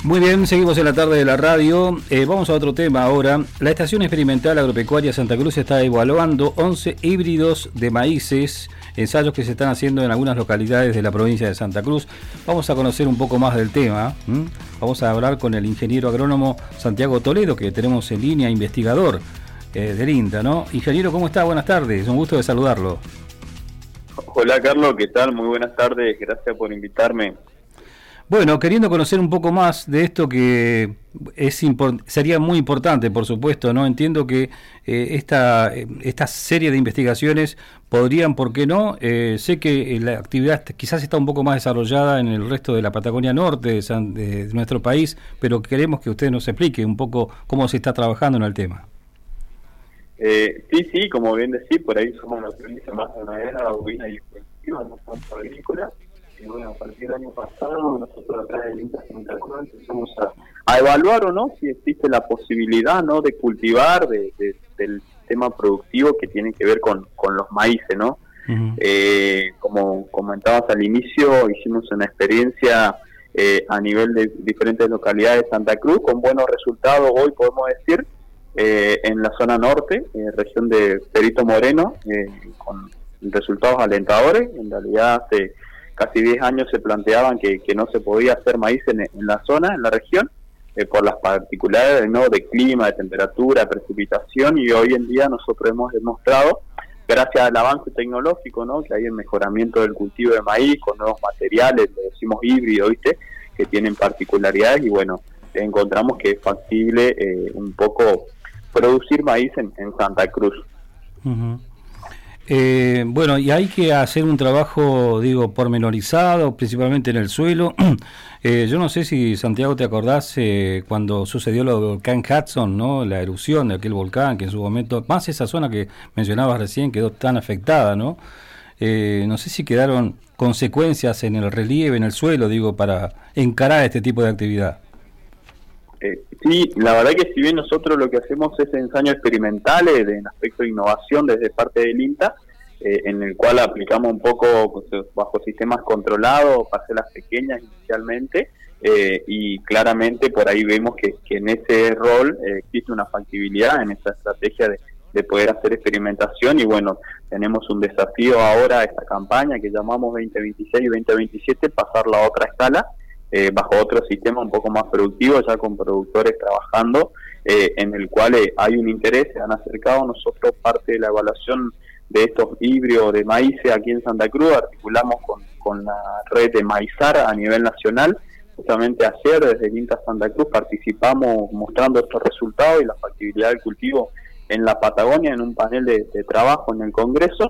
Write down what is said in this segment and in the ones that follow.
Muy bien, seguimos en la tarde de la radio. Vamos a otro tema ahora. La Estación Experimental Agropecuaria Santa Cruz está evaluando 11 híbridos de maíces, ensayos que se están haciendo en algunas localidades de la provincia de Santa Cruz. Vamos a conocer un poco más del tema. Vamos a hablar con el ingeniero agrónomo Santiago Toledo, que tenemos en línea, investigador del INTA, ¿no? Ingeniero, ¿cómo está? Buenas tardes, un gusto de saludarlo. Hola Carlos, ¿qué tal? Muy buenas tardes, gracias por invitarme. Bueno, queriendo conocer un poco más de esto que sería muy importante, por supuesto, ¿no? Entiendo que esta serie de investigaciones podrían, ¿por qué no? Sé que la actividad quizás está un poco más desarrollada en el resto de la Patagonia Norte de nuestro país, pero queremos que usted nos explique un poco cómo se está trabajando en el tema. Sí, como bien decís, por ahí somos una provincia más ganadera, bovina y extensiva, no tanto agrícola. Y bueno, a partir del año pasado, nosotros acá en el INTA empezamos a evaluar o no si existe la posibilidad, ¿no?, de cultivar del sistema productivo que tiene que ver con los maíces, ¿no? Uh-huh. Como comentabas al inicio, hicimos una experiencia a nivel de diferentes localidades de Santa Cruz con buenos resultados, hoy podemos decir, en la zona norte, región de Perito Moreno, con resultados alentadores. En realidad hace casi 10 años se planteaban que no se podía hacer maíz en la zona, en la región, por las particularidades, ¿no?, de clima, de temperatura, de precipitación, y hoy en día nosotros hemos demostrado, gracias al avance tecnológico, ¿no?, que hay en mejoramiento del cultivo de maíz, con nuevos materiales, le decimos híbrido, ¿viste?, que tienen particularidades, y bueno, encontramos que es factible un poco producir maíz en Santa Cruz. Uh-huh. Bueno, y hay que hacer un trabajo, pormenorizado, principalmente en el suelo. Yo no sé si, Santiago, te acordás cuando sucedió lo del volcán Hudson, ¿no?, la erupción de aquel volcán, que en su momento, más esa zona que mencionabas recién, quedó tan afectada, ¿no? No sé si quedaron consecuencias en el relieve, en el suelo, para encarar este tipo de actividad. Sí, la verdad que si bien nosotros lo que hacemos es ensayos experimentales en aspecto de innovación desde parte del INTA, en el cual aplicamos un poco bajo sistemas controlados, parcelas pequeñas inicialmente, y claramente por ahí vemos que en ese rol existe una factibilidad en esa estrategia de poder hacer experimentación, y bueno, tenemos un desafío ahora, esta campaña que llamamos 2026 y 2027, pasarla a otra escala, bajo otro sistema un poco más productivo, ya con productores trabajando, en el cual hay un interés. Se han acercado a nosotros parte de la evaluación de estos híbridos de maíz aquí en Santa Cruz. Articulamos con la red de Maizar a nivel nacional. Justamente ayer desde el INTA Santa Cruz participamos mostrando estos resultados y la factibilidad del cultivo en la Patagonia en un panel de trabajo en el Congreso,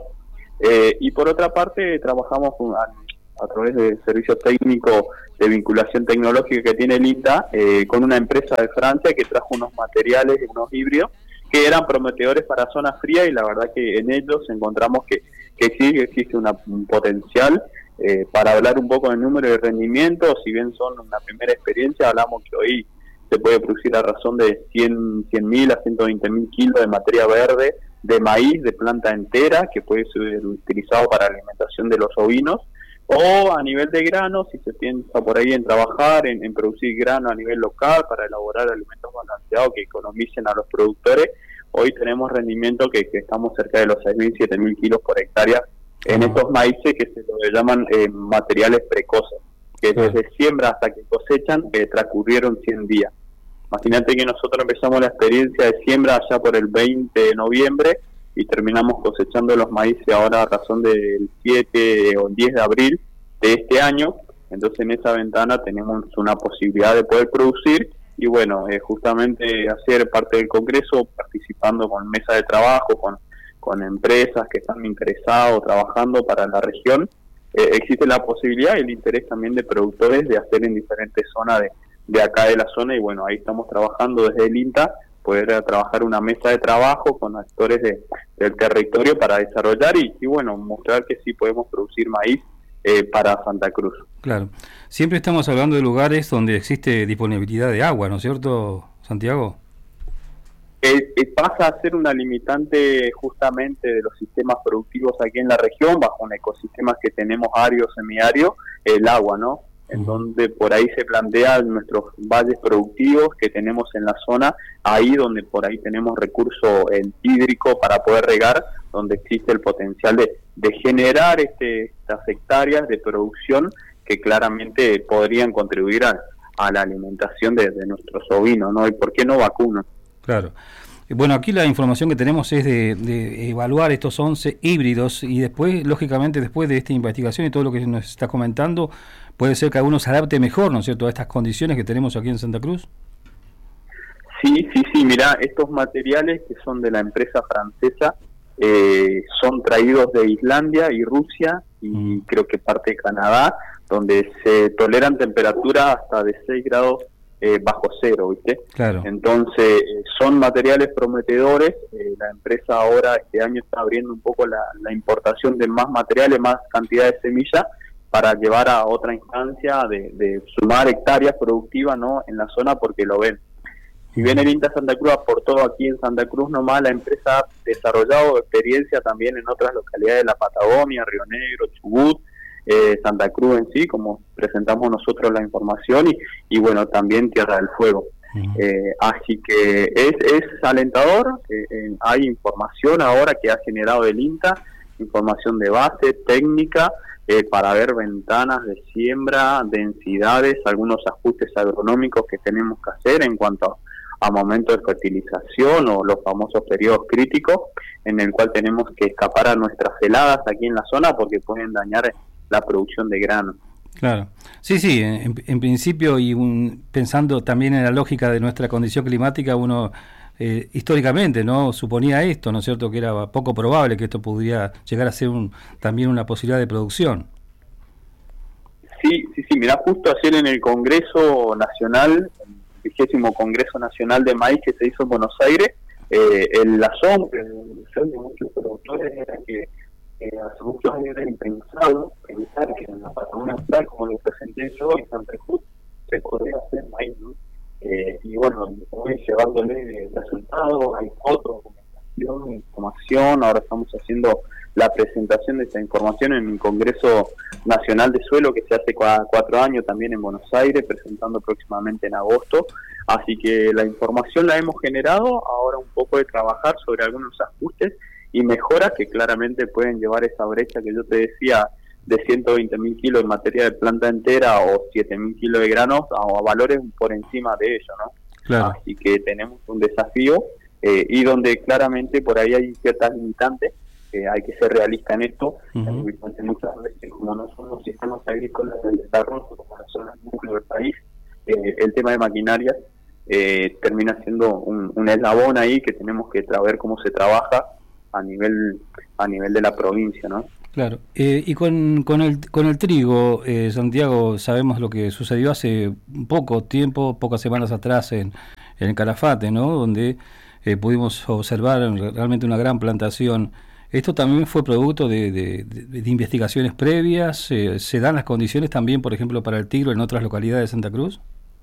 y por otra parte trabajamos a través del servicio técnico de vinculación tecnológica que tiene el INTA, con una empresa de Francia que trajo unos materiales, unos híbridos, que eran prometedores para zonas frías, y la verdad que en ellos encontramos que sí existe un potencial. Para hablar un poco del número de rendimiento, si bien son una primera experiencia, hablamos que hoy se puede producir a razón de 100.000 a 120.000 kilos de materia verde de maíz, de planta entera, que puede ser utilizado para la alimentación de los ovinos, o a nivel de grano, si se piensa por ahí en trabajar, en producir grano a nivel local para elaborar alimentos balanceados que economicen a los productores. Hoy tenemos rendimiento que estamos cerca de los 6.000, 7.000 kilos por hectárea en estos maíces que se lo llaman materiales precoces, que desde siembra hasta que cosechan transcurrieron 100 días. Imagínate que nosotros empezamos la experiencia de siembra allá por el 20 de noviembre y terminamos cosechando los maíces ahora a razón del 7 o el 10 de abril de este año. Entonces en esa ventana tenemos una posibilidad de poder producir, y bueno, justamente hacer parte del Congreso, participando con mesa de trabajo, con empresas que están interesados, trabajando para la región. Existe la posibilidad y el interés también de productores de hacer en diferentes zonas de acá de la zona, y bueno, ahí estamos trabajando desde el INTA, poder trabajar una mesa de trabajo con actores del territorio para desarrollar y bueno, mostrar que sí podemos producir maíz para Santa Cruz. Claro. Siempre estamos hablando de lugares donde existe disponibilidad de agua, ¿no es cierto, Santiago? Pasa a ser una limitante justamente de los sistemas productivos aquí en la región, bajo un ecosistema que tenemos ario, semiario, el agua, ¿no? en donde por ahí se plantean nuestros valles productivos que tenemos en la zona, ahí donde por ahí tenemos recurso hídrico para poder regar, donde existe el potencial de generar estas hectáreas de producción que claramente podrían contribuir a la alimentación de nuestros ovinos, ¿no? Y por qué no vacunos. Claro. Bueno, aquí la información que tenemos es de evaluar estos 11 híbridos y después, lógicamente, después de esta investigación y todo lo que nos está comentando, puede ser que alguno se adapte mejor, ¿no es cierto?, a estas condiciones que tenemos aquí en Santa Cruz. Sí, mirá, estos materiales que son de la empresa francesa son traídos de Islandia y Rusia y creo que parte de Canadá, donde se toleran temperaturas hasta de 6 grados bajo cero, ¿viste? Claro. Entonces, son materiales prometedores. La empresa ahora, este año, está abriendo un poco la importación de más materiales, más cantidad de semillas, para llevar a otra instancia de sumar hectáreas productivas, ¿no?, en la zona, porque lo ven. Si bien el INTA Santa Cruz aportó aquí en Santa Cruz nomás, la empresa ha desarrollado experiencia también en otras localidades de la Patagonia, Río Negro, Chubut, Santa Cruz en sí, como presentamos nosotros la información, y bueno, también Tierra del Fuego. Así que es alentador. Hay información ahora que ha generado el INTA, información de base, técnica, para ver ventanas de siembra, densidades, algunos ajustes agronómicos que tenemos que hacer en cuanto a momento de fertilización o los famosos periodos críticos, en el cual tenemos que escapar a nuestras heladas aquí en la zona porque pueden dañar la producción de grano. Claro, sí, en principio y pensando también en la lógica de nuestra condición climática, uno históricamente no suponía esto, ¿no es cierto?, que era poco probable que esto pudiera llegar a ser también una posibilidad de producción. Sí, mirá, justo ayer en el Congreso Nacional, el 20º Congreso Nacional de Maíz que se hizo en Buenos Aires, la asombro de muchos productores era que hace muchos años era impensado pensar que en la Patagonia Austral, como lo presenté yo en Santa Cruz, se podría hacer maíz, ¿no? Y bueno, hoy llevándole resultados, hay fotos, documentación, información. Ahora estamos haciendo la presentación de esta información en el Congreso Nacional de Suelo que se hace cada 4 años también en Buenos Aires, presentando próximamente en agosto. Así que la información la hemos generado, ahora un poco de trabajar sobre algunos ajustes y mejoras que claramente pueden llevar esa brecha que yo te decía de 120.000 kilos en materia de planta entera o 7.000 kilos de granos a valores por encima de ello, ¿no? Claro. Así que tenemos un desafío y donde claramente por ahí hay ciertas limitantes, hay que ser realista en esto. Muchas veces, como no son los sistemas agrícolas del desarrollo, como las zonas núcleo del país, el tema de maquinarias termina siendo un eslabón ahí que tenemos que ver cómo se trabaja a nivel de la provincia, ¿no? Claro. Y con el trigo, Santiago, sabemos lo que sucedió hace poco tiempo, pocas semanas atrás en el Calafate, ¿no?, donde pudimos observar realmente una gran plantación. ¿Esto también fue producto de investigaciones previas? ¿Se dan las condiciones también, por ejemplo, para el trigo en otras localidades de Santa Cruz?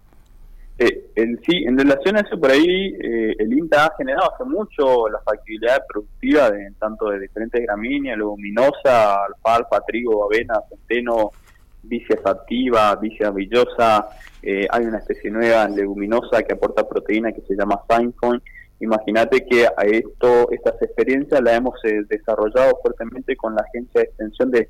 Sí, en relación a eso, por ahí el INTA ha generado hace mucho la factibilidad productiva tanto de diferentes gramíneas, leguminosa, alfalfa, trigo, avena, centeno, vicia sativa, vicia villosa. Hay una especie nueva leguminosa que aporta proteína que se llama Sinecoin. Imagínate que estas experiencias las hemos desarrollado fuertemente con la Agencia de Extensión de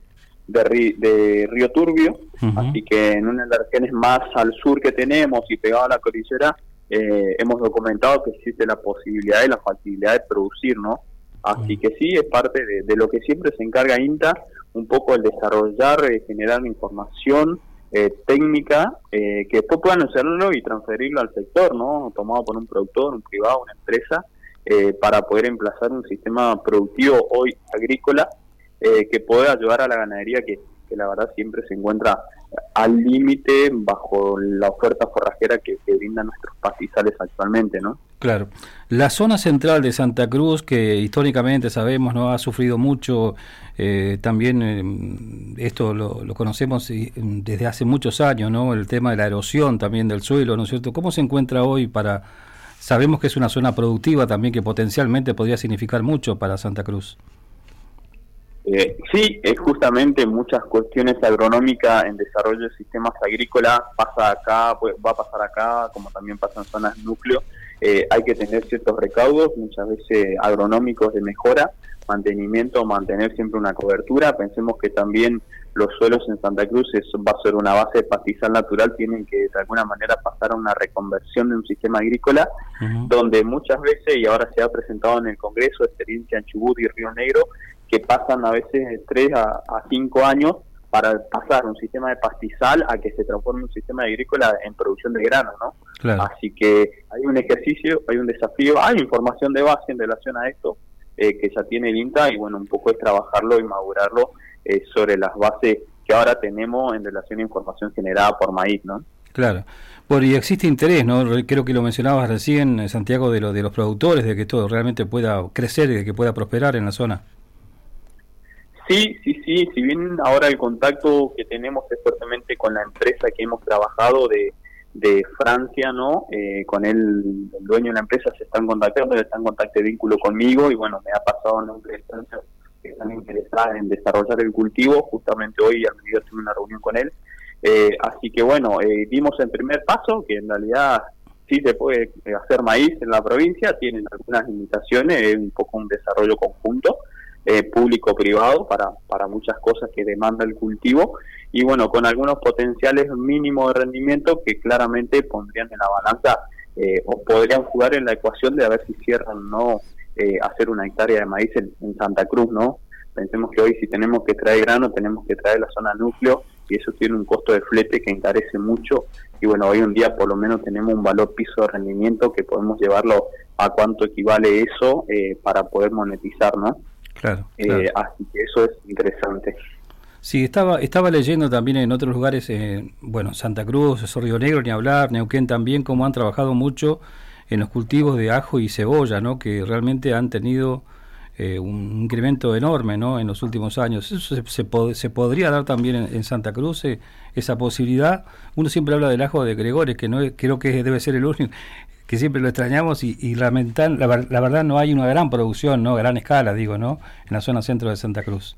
Río Turbio, así que en una de las regiones más al sur que tenemos y pegado a la cordillera, hemos documentado que existe la posibilidad y la factibilidad de producir, ¿no? Así que sí, es parte de lo que siempre se encarga INTA, un poco el desarrollar, generar información técnica, que después puedan hacerlo y transferirlo al sector, ¿no?, tomado por un productor, un privado, una empresa, para poder emplazar un sistema productivo hoy agrícola que pueda ayudar a la ganadería que la verdad siempre se encuentra al límite bajo la oferta forrajera que brindan nuestros pastizales actualmente, ¿no? Claro. La zona central de Santa Cruz, que históricamente sabemos no ha sufrido mucho, también esto lo conocemos desde hace muchos años, ¿no?, el tema de la erosión también del suelo, ¿no es cierto? ¿Cómo se encuentra hoy sabemos que es una zona productiva también que potencialmente podría significar mucho para Santa Cruz? Sí, es justamente muchas cuestiones agronómicas en desarrollo de sistemas agrícolas, pasa acá, pues, va a pasar acá, como también pasa en zonas núcleo. Hay que tener ciertos recaudos, muchas veces agronómicos de mejora, mantenimiento, mantener siempre una cobertura. Pensemos que también los suelos en Santa Cruz va a ser una base de pastizal natural, tienen que de alguna manera pasar a una reconversión de un sistema agrícola, donde muchas veces, y ahora se ha presentado en el Congreso, experiencia en Chubut y Río Negro, que pasan a veces de 3 a 5 años para pasar un sistema de pastizal a que se transforme un sistema agrícola en producción de grano, ¿no? Claro. Así que hay un ejercicio, hay un desafío, hay información de base en relación a esto, que ya tiene el INTA, y bueno, un poco es trabajarlo y madurarlo sobre las bases que ahora tenemos en relación a información generada por maíz, ¿no? Claro. Bueno, y existe interés, ¿no? Creo que lo mencionabas recién, Santiago, de los productores, de que esto realmente pueda crecer y de que pueda prosperar en la zona. Sí, si bien ahora el contacto que tenemos es fuertemente con la empresa que hemos trabajado de Francia, ¿no? Con el dueño de la empresa se están contactando, están en contacto de vínculo conmigo, y bueno, me ha pasado nombres de Francia que están interesadas en desarrollar el cultivo. Justamente hoy al mediodía tuve una reunión con él, así que bueno, dimos el primer paso, que en realidad sí se puede hacer maíz en la provincia, tienen algunas limitaciones, es un poco un desarrollo conjunto, público-privado para muchas cosas que demanda el cultivo, y bueno, con algunos potenciales mínimos de rendimiento que claramente pondrían en la balanza, o podrían jugar en la ecuación de a ver si cierran o no hacer una hectárea de maíz en Santa Cruz, ¿no? Pensemos que hoy, si tenemos que traer grano, tenemos que traer la zona núcleo, y eso tiene un costo de flete que encarece mucho, y bueno, hoy en día por lo menos tenemos un valor piso de rendimiento que podemos llevarlo a cuánto equivale eso, para poder monetizar, ¿no? Claro. Así que eso es interesante. Sí, estaba leyendo también en otros lugares, bueno, Santa Cruz, Río Negro, ni hablar, Neuquén también, cómo han trabajado mucho en los cultivos de ajo y cebolla, ¿no? Que realmente han tenido un incremento enorme, ¿no? En los últimos años. Eso se podría dar también en Santa Cruz, esa posibilidad. Uno siempre habla del ajo de Gregores, que no creo que debe ser el único, que siempre lo extrañamos, y la verdad no hay una gran producción, no gran escala, digo, ¿no? En la zona centro de Santa Cruz.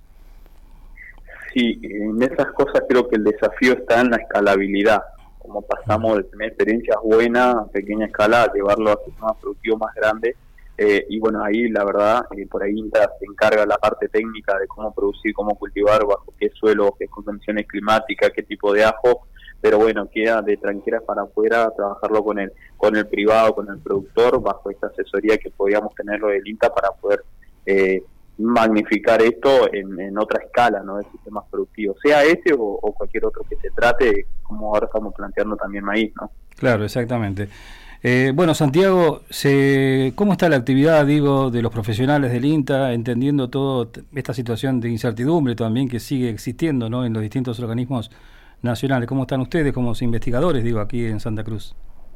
Sí, en esas cosas creo que el desafío está en la escalabilidad, como pasamos de tener experiencias buenas a pequeña escala a llevarlo a sistemas productivos más grandes, y bueno, ahí la verdad, por ahí INTA se encarga la parte técnica de cómo producir, cómo cultivar, bajo qué suelo, qué condiciones climáticas, qué tipo de ajo, pero bueno, queda de tranqueras para afuera trabajarlo con el privado, con el productor, bajo esta asesoría que podíamos tenerlo del INTA para poder magnificar esto en otra escala, ¿no? De sistemas productivos, sea ese o cualquier otro que se trate, como ahora estamos planteando también maíz, ¿no? Claro, exactamente. Bueno, Santiago, ¿cómo está la actividad, digo, de los profesionales del INTA, entendiendo toda esta situación de incertidumbre también que sigue existiendo, ¿no? En los distintos organismos nacionales? ¿Cómo están ustedes como investigadores, digo, aquí en Santa Cruz?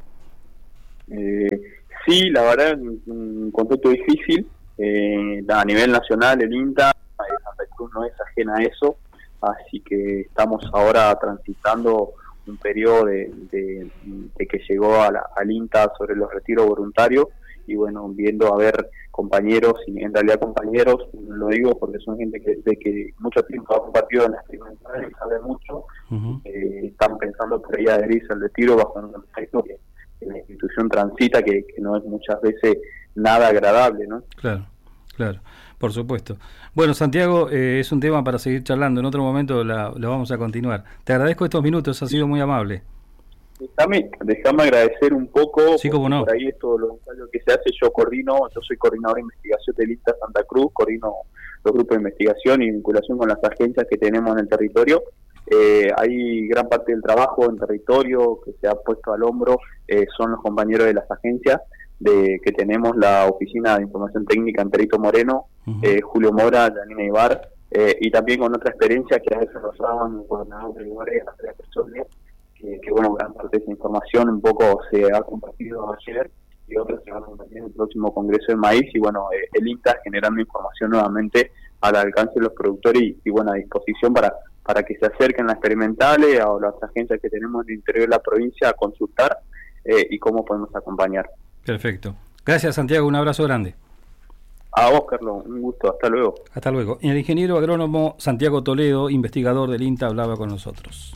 Sí, la verdad, un contexto difícil. A nivel nacional, el INTA, Santa Cruz no es ajena a eso, así que estamos ahora transitando un periodo de que llegó al INTA sobre los retiros voluntarios, y bueno, viendo a ver compañeros, y en realidad compañeros, lo digo porque son gente que desde que mucho tiempo ha compartido en las experimentales y sabe mucho, están pensando por ahí adherirse al retiro bajo un contexto que la institución transita, que no es muchas veces nada agradable, ¿no? Claro, por supuesto. Bueno, Santiago, es un tema para seguir charlando. En otro momento lo vamos a continuar. Te agradezco estos minutos, ha sido muy amable. Déjame agradecer un poco, sí, cómo no. Por ahí esto, los ensayos que se hace, yo soy coordinador de investigación del INTA Santa Cruz, coordino los grupos de investigación y vinculación con las agencias que tenemos en el territorio. Hay gran parte del trabajo en territorio que se ha puesto al hombro, son los compañeros de las agencias, que tenemos la Oficina de Información Técnica en Perito Moreno, Julio Mora, Janina Ibar, y también con otra experiencia que ha desarrollado en el gobernador de Lugares, Andrea Persone, que bueno, gran parte de esa información un poco se ha compartido ayer, y otras se van a compartir en el próximo Congreso del Maíz, y bueno, el INTA generando información nuevamente al alcance de los productores, y bueno, a disposición para que se acerquen las experimentales o las agencias que tenemos en el interior de la provincia a consultar, y cómo podemos acompañar. Perfecto. Gracias, Santiago, un abrazo grande. A vos, Carlos, un gusto, hasta luego. Hasta luego. Y el ingeniero agrónomo Santiago Toledo, investigador del INTA, hablaba con nosotros.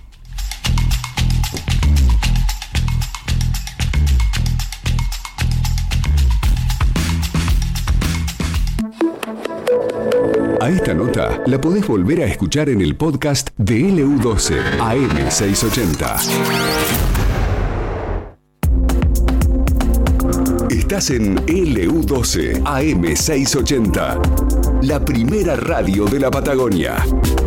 A esta nota la podés volver a escuchar en el podcast de LU12 AM680. Estás en LU12 AM680, la primera radio de la Patagonia.